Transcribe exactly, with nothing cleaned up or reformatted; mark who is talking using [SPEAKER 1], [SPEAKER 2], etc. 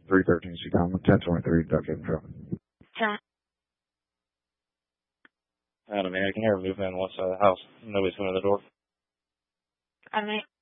[SPEAKER 1] three thirteen Chicano, ten twenty-three Duck Haven Trail.
[SPEAKER 2] Ten.
[SPEAKER 3] I don't know, man. I can hear movement on one side of the house. Nobody's coming to the door.
[SPEAKER 2] I mean.